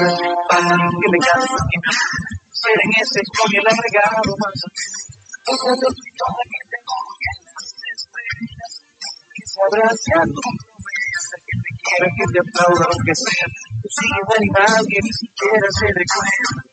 que me canso ser en ese con el agregado más. Cuando tú que tengo en las estrellas, que sabrás ya tu promesa, que te quiera, que te aplauda, lo que sea. Tú sigues de animal que ni siquiera se recuerda.